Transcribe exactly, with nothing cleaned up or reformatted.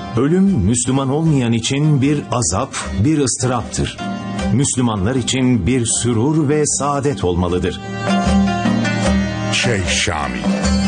Ölüm Müslüman olmayan için bir azap, bir ıstıraptır. Müslümanlar için bir sürur ve saadet olmalıdır. Şeyh Şamil